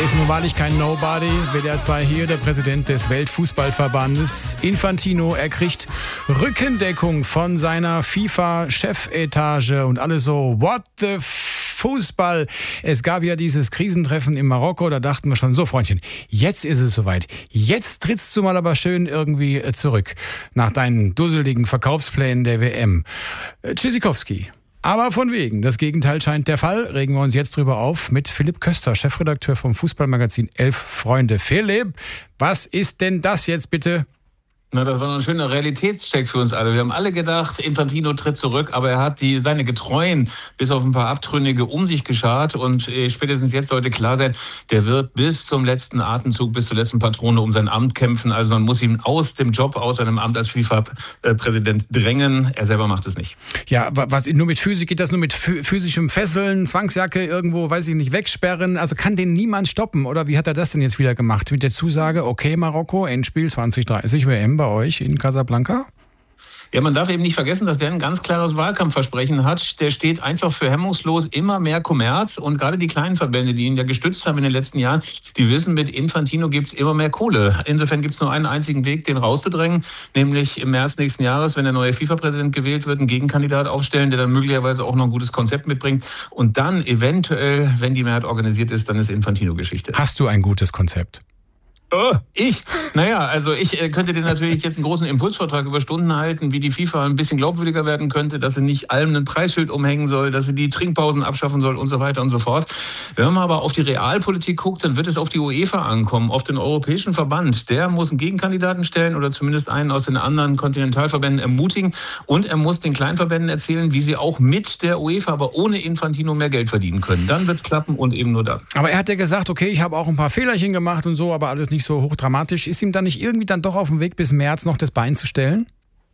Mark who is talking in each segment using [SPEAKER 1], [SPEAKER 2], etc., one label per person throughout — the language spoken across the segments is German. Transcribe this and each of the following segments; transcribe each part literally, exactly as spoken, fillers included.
[SPEAKER 1] ist nun wahrlich kein Nobody. W D R zwei hier, der Präsident des Weltfußballverbandes Infantino. Er kriegt Rückendeckung von seiner FIFA-Chefetage und alle so, what the Fußball. Es gab ja dieses Krisentreffen in Marokko, da dachten wir schon, so Freundchen, jetzt ist es soweit. Jetzt trittst du mal aber schön irgendwie zurück nach deinen dusseligen Verkaufsplänen der W M. Tschüssikowski. Aber von wegen, das Gegenteil scheint der Fall. Regen wir uns jetzt drüber auf mit Philipp Köster, Chefredakteur vom Fußballmagazin Elf Freunde. Philipp, was ist denn das jetzt bitte?
[SPEAKER 2] Na, das war ein schöner Realitätscheck für uns alle. Wir haben alle gedacht, Infantino tritt zurück, aber er hat die seine Getreuen bis auf ein paar Abtrünnige um sich geschart und äh, spätestens jetzt sollte klar sein, der wird bis zum letzten Atemzug, bis zur letzten Patrone um sein Amt kämpfen. Also man muss ihn aus dem Job, aus seinem Amt als FIFA-Präsident drängen. Er selber macht es nicht.
[SPEAKER 1] Ja, was nur mit Physik geht das nur mit physischem Fesseln, Zwangsjacke irgendwo, weiß ich nicht, wegsperren. Also kann den niemand stoppen, oder wie hat er das denn jetzt wieder gemacht? Mit der Zusage, okay Marokko, Endspiel zwanzig dreißig W M bei euch in Casablanca?
[SPEAKER 2] Ja, man darf eben nicht vergessen, dass der ein ganz klares Wahlkampfversprechen hat. Der steht einfach für hemmungslos immer mehr Kommerz. Und gerade die kleinen Verbände, die ihn ja gestützt haben in den letzten Jahren, die wissen, mit Infantino gibt's immer mehr Kohle. Insofern gibt's nur einen einzigen Weg, den rauszudrängen, nämlich im März nächsten Jahres, wenn der neue FIFA-Präsident gewählt wird, einen Gegenkandidat aufstellen, der dann möglicherweise auch noch ein gutes Konzept mitbringt. Und dann eventuell, wenn die Mehrheit organisiert ist, dann ist Infantino Geschichte.
[SPEAKER 1] Hast du ein gutes Konzept?
[SPEAKER 2] Oh, ich? Naja, also ich äh, könnte dir natürlich jetzt einen großen Impulsvortrag über Stunden halten, wie die FIFA ein bisschen glaubwürdiger werden könnte, dass sie nicht allem ein Preisschild umhängen soll, dass sie die Trinkpausen abschaffen soll und so weiter und so fort. Wenn man aber auf die Realpolitik guckt, dann wird es auf die UEFA ankommen, auf den Europäischen Verband. Der muss einen Gegenkandidaten stellen oder zumindest einen aus den anderen Kontinentalverbänden ermutigen und er muss den Kleinverbänden erzählen, wie sie auch mit der UEFA, aber ohne Infantino mehr Geld verdienen können. Dann wird's klappen und eben nur dann.
[SPEAKER 1] Aber er hat ja gesagt, okay, ich habe auch ein paar Fehlerchen gemacht und so, aber alles nicht so hochdramatisch. Ist ihm dann nicht irgendwie dann doch auf dem Weg bis März noch das Bein zu stellen?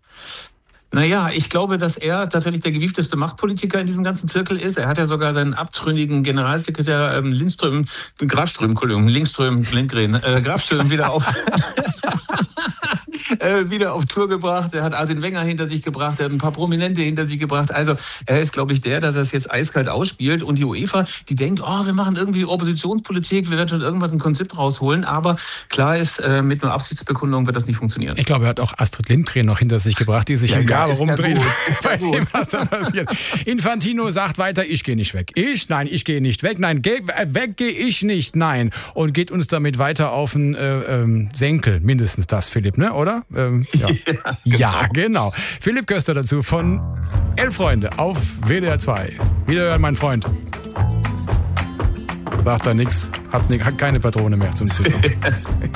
[SPEAKER 2] Naja, ich glaube, dass er tatsächlich der gewiefteste Machtpolitiker in diesem ganzen Zirkel ist. Er hat ja sogar seinen abtrünnigen Generalsekretär ähm, Lindström, Grafström, Entschuldigung, Lindström, Lindgren, äh, Grafström wieder auf... Äh, wieder auf Tour gebracht. Er hat Arsene Wenger hinter sich gebracht, er hat ein paar Prominente hinter sich gebracht. Also er ist, glaube ich, der, dass er es jetzt eiskalt ausspielt. Und die UEFA, die denkt, oh, wir machen irgendwie Oppositionspolitik, wir werden schon irgendwas ein Konzept rausholen. Aber klar ist, äh, mit einer Absichtsbekundung wird das nicht funktionieren.
[SPEAKER 1] Ich glaube, er hat auch Astrid Lindgren noch hinter sich gebracht, die sich ja, im Grabe ja, rumdreht.
[SPEAKER 2] Ja
[SPEAKER 1] bei dem, was da passiert. Infantino sagt weiter, ich gehe nicht weg. Ich? Nein, ich gehe nicht weg. Nein, geh, weg gehe ich nicht. Nein. Und geht uns damit weiter auf den äh, ähm, Senkel. Mindestens das, Philipp, ne? Oder? Ähm, ja. Ja, genau. ja, genau. Philipp Köster dazu von Elf Freunde auf W D R zwei. Wiederhören, mein Freund. Sagt da nix, hat, hat keine Patrone mehr zum Zündung.